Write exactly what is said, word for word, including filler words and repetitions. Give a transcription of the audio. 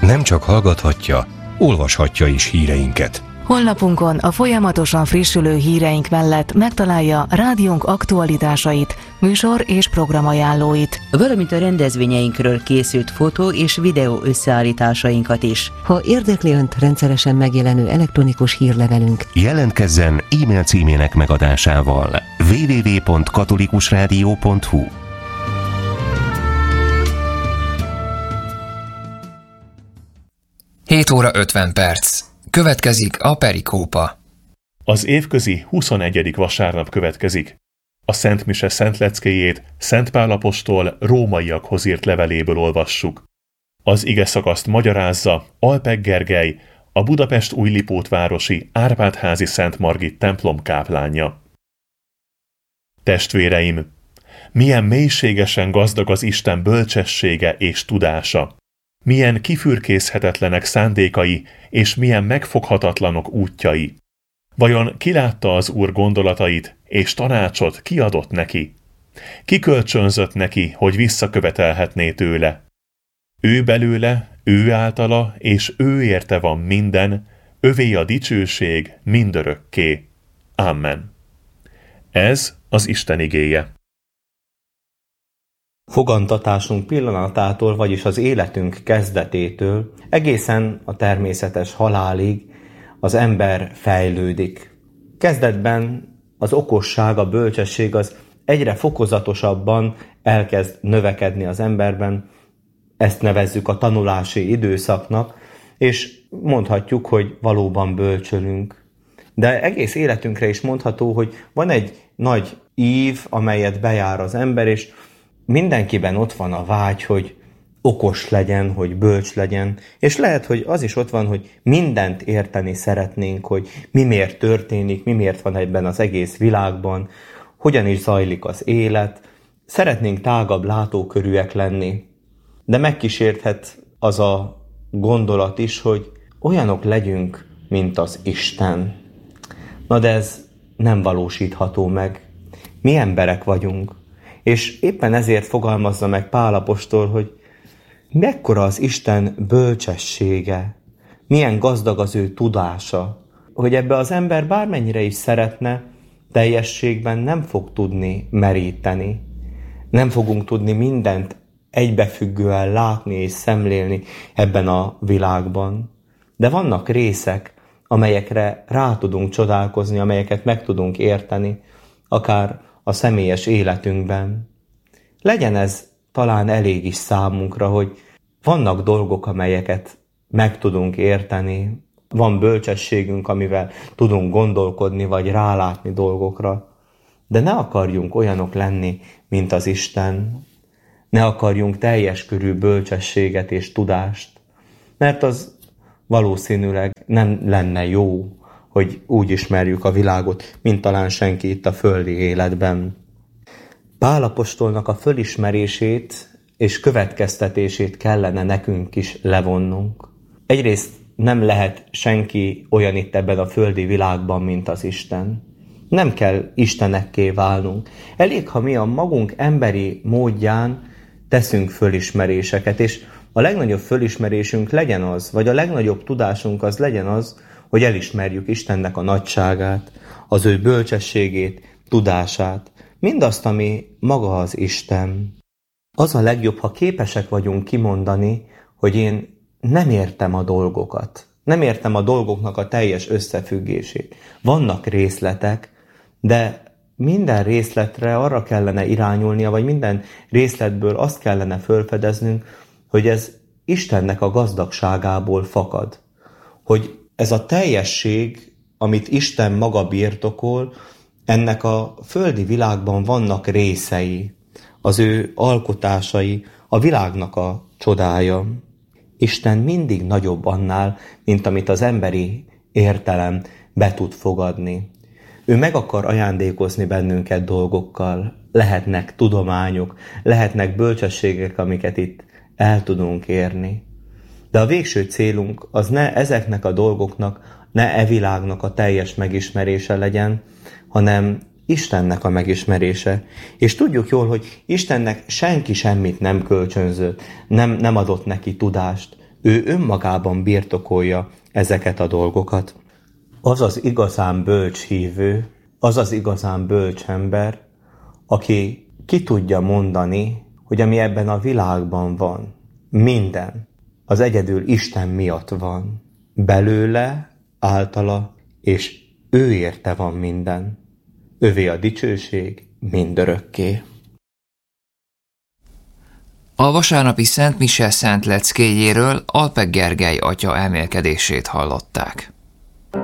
nem csak hallgathatja, olvashatja is híreinket. Honlapunkon a folyamatosan frissülő híreink mellett megtalálja rádiónk aktualitásait, műsor és programajánlóit, valamint a rendezvényeinkről készült fotó és videó összeállításainkat is. Ha érdekli Önt rendszeresen megjelenő elektronikus hírlevelünk, jelentkezzen e-mail címének megadásával double-u double-u double-u pont katolikusrádió pont hu. hét óra ötven perc. Következik a perikópa. Az évközi huszonegyedik vasárnap következik. A Szent Mise Szent Leckéjét Szent Pál apostol rómaiakhoz írt leveléből olvassuk. Az igeszakaszt magyarázza Alpek Gergely, a Budapest Újlipótvárosi Árpád-házi Szent Margit templom káplánja. Testvéreim, milyen mélységesen gazdag az Isten bölcsessége és tudása! Milyen kifürkészhetetlenek szándékai, és milyen megfoghatatlanok útjai. Vajon ki látta az Úr gondolatait, és tanácsot kiadott neki? Ki kölcsönzött neki, hogy visszakövetelhetné tőle? Ő belőle, ő általa, és ő érte van minden, övé a dicsőség mindörökké. Amen. Ez az Isten igéje. Fogantatásunk pillanatától, vagyis az életünk kezdetétől egészen a természetes halálig az ember fejlődik. Kezdetben az okosság, a bölcsesség az egyre fokozatosabban elkezd növekedni az emberben, ezt nevezzük a tanulási időszaknak, és mondhatjuk, hogy valóban bölcsölünk. De egész életünkre is mondható, hogy van egy nagy ív, amelyet bejár az ember, és mindenkiben ott van a vágy, hogy okos legyen, hogy bölcs legyen, és lehet, hogy az is ott van, hogy mindent érteni szeretnénk, hogy mi miért történik, mi miért van ebben az egész világban, hogyan is zajlik az élet. Szeretnénk tágabb látókörűek lenni, de megkísérthet az a gondolat is, hogy olyanok legyünk, mint az Isten. Na de ez nem valósítható meg. Mi emberek vagyunk. És éppen ezért fogalmazza meg Pál apostol, hogy mekkora az Isten bölcsessége, milyen gazdag az ő tudása, hogy ebbe az ember bármennyire is szeretne, teljességben nem fog tudni meríteni. Nem fogunk tudni mindent egybefüggően látni és szemlélni ebben a világban. De vannak részek, amelyekre rá tudunk csodálkozni, amelyeket meg tudunk érteni, akár a személyes életünkben. Legyen ez talán elég is számunkra, hogy vannak dolgok, amelyeket meg tudunk érteni, van bölcsességünk, amivel tudunk gondolkodni, vagy rálátni dolgokra, de ne akarjunk olyanok lenni, mint az Isten. Ne akarjunk teljes körű bölcsességet és tudást, mert az valószínűleg nem lenne jó, hogy úgy ismerjük a világot, mint talán senki itt a földi életben. Pál apostolnak a fölismerését és következtetését kellene nekünk is levonnunk. Egyrészt nem lehet senki olyan itt ebben a földi világban, mint az Isten. Nem kell istenekké válnunk. Elég, ha mi a magunk emberi módján teszünk fölismeréseket, és a legnagyobb fölismerésünk legyen az, vagy a legnagyobb tudásunk az legyen az, hogy elismerjük Istennek a nagyságát, az ő bölcsességét, tudását, mindazt, ami maga az Isten. Az a legjobb, ha képesek vagyunk kimondani, hogy én nem értem a dolgokat. Nem értem a dolgoknak a teljes összefüggését. Vannak részletek, de minden részletre arra kellene irányulnia, vagy minden részletből azt kellene felfedeznünk, hogy ez Istennek a gazdagságából fakad. Hogy ez a teljesség, amit Isten maga birtokol, ennek a földi világban vannak részei, az ő alkotásai, a világnak a csodája. Isten mindig nagyobb annál, mint amit az emberi értelem be tud fogadni. Ő meg akar ajándékozni bennünket dolgokkal, lehetnek tudományok, lehetnek bölcsességek, amiket itt el tudunk érni. De a végső célunk az ne ezeknek a dolgoknak, ne e világnak a teljes megismerése legyen, hanem Istennek a megismerése. És tudjuk jól, hogy Istennek senki semmit nem kölcsönzött, nem, nem adott neki tudást. Ő önmagában birtokolja ezeket a dolgokat. Az az igazán bölcs hívő, az az igazán bölcs ember, aki ki tudja mondani, hogy ami ebben a világban van, minden, az egyedül Isten miatt van. Belőle, általa, és ő érte van minden. Övé a dicsőség mindörökké. A vasárnapi Szent Mise Szent leckéjéről Alpek Gergely atya elmélkedését hallották.